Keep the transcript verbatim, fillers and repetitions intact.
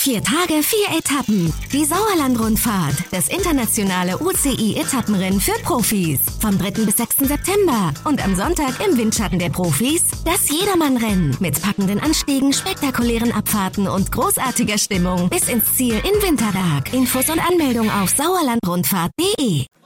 Vier Tage, vier Etappen. Die Sauerland-Rundfahrt, das internationale U C I-Etappenrennen für Profis. Vom dritten bis sechsten September. Und am Sonntag im Windschatten der Profis das Jedermann-Rennen. Mit packenden Anstiegen, spektakulären Abfahrten und großartiger Stimmung bis ins Ziel in Winterberg. Infos und Anmeldung auf sauerlandrundfahrt punkt de.